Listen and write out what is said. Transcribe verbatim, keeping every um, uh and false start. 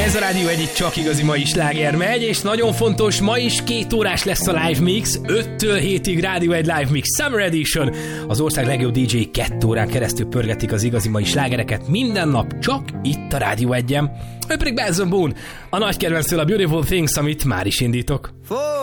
Ez a Rádió egyik csak igazi mai sláger megy, és nagyon fontos, ma is két órás lesz a live mix, öttől hétig Rádió egy live mix Summer Edition. Az ország legjobb dé dzsé két órán keresztül pörgetik az igazi mai slágereket minden nap, csak itt a Rádió egyen. Ő pedig Benson Boone, a nagy kedvenctől a Beautiful Things, amit már is indítok. For